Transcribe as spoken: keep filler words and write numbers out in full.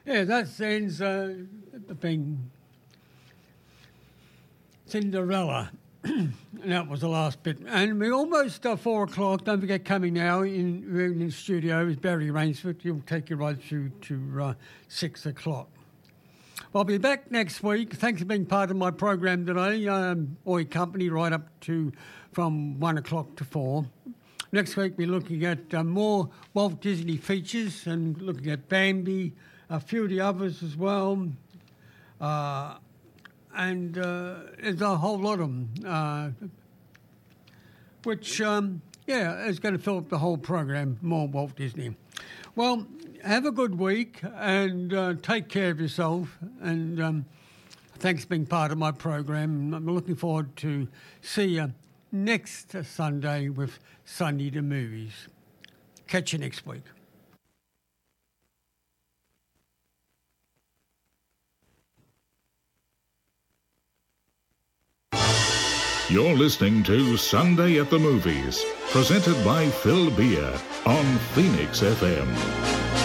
Yeah, that scene's uh, been Cinderella. And that was the last bit. And we're almost uh, four o'clock. Don't forget, coming now in, in the studio is Barry Rainsford. He'll take you right through to uh, six o'clock. I'll be back next week. Thanks for being part of my program today. Um, Oi Company right up to from one o'clock to four. Next week we're looking at uh, more Walt Disney features and looking at Bambi, a few of the others as well. Uh, and uh, there's a whole lot of them, uh, which, um, yeah, is going to fill up the whole program, more Walt Disney. Well, have a good week and uh, take care of yourself. And um, thanks for being part of my program. I'm looking forward to see you next Sunday with Sunday to Movies. Catch you next week. You're listening to Sunday at the Movies, presented by Phil Beer on Phoenix F M.